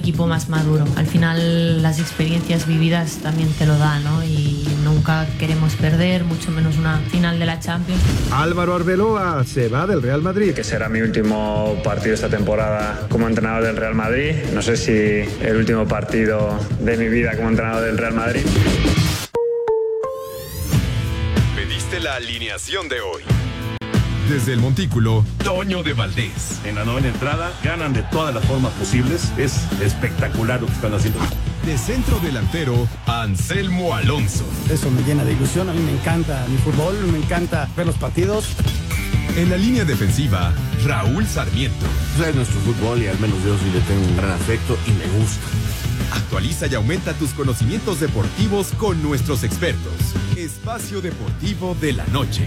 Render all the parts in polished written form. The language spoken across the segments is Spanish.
equipo más maduro. Al final las experiencias vividas también te lo dan, ¿no? Y nunca queremos perder, mucho menos una final de la Champions. Álvaro Arbeloa se va del Real Madrid. Que será mi último partido esta temporada como entrenador del Real Madrid. No sé si el último partido de mi vida como entrenador del Real Madrid. Pediste la alineación de hoy. Desde el Montículo, Toño de Valdés. En la novena entrada, ganan de todas las formas posibles. Es espectacular lo que están haciendo. De centro delantero, Anselmo Alonso. Eso me llena de ilusión. A mí me encanta mi fútbol, me encanta ver los partidos. En la línea defensiva, Raúl Sarmiento. Es nuestro fútbol y al menos yo sí le tengo un gran afecto y me gusta. Actualiza y aumenta tus conocimientos deportivos con nuestros expertos. Espacio Deportivo de la Noche.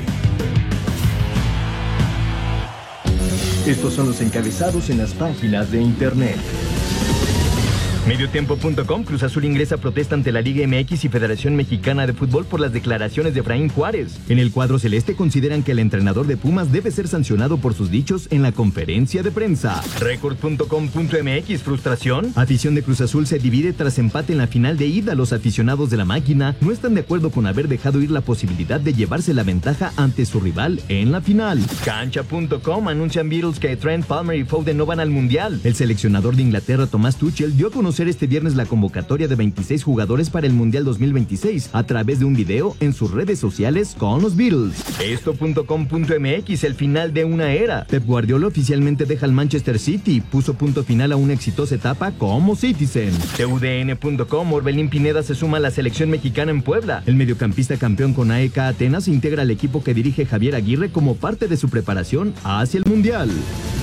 Estos son los encabezados en las páginas de internet. Mediotiempo.com, Cruz Azul ingresa protesta ante la Liga MX y Federación Mexicana de Fútbol por las declaraciones de Efraín Juárez. En el cuadro celeste consideran que el entrenador de Pumas debe ser sancionado por sus dichos en la conferencia de prensa. Record.com.mx, frustración. Afición de Cruz Azul se divide tras empate en la final de ida. Los aficionados de la máquina no están de acuerdo con haber dejado ir la posibilidad de llevarse la ventaja ante su rival en la final. Cancha.com, anuncian Beatles que Trent, Palmer y Foden no van al Mundial. El seleccionador de Inglaterra, Thomas Tuchel, dio a conocer este viernes la convocatoria de 26 jugadores para el Mundial 2026 a través de un video en sus redes sociales con los Beatles. Esto.com.mx, el final de una era. Pep Guardiola oficialmente deja al Manchester City, puso punto final a una exitosa etapa como Citizen. TUDN.com, Orbelín Pineda se suma a la selección mexicana en Puebla. El mediocampista campeón con AEK Atenas integra al equipo que dirige Javier Aguirre como parte de su preparación hacia el Mundial.